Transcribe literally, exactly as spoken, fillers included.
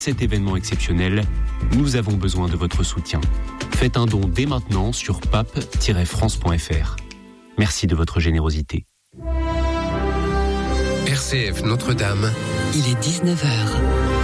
Cet événement exceptionnel, nous avons besoin de votre soutien. Faites un don dès maintenant sur pape tiret france point f r. Merci de votre générosité. R C F Notre-Dame. Il est dix-neuf heures.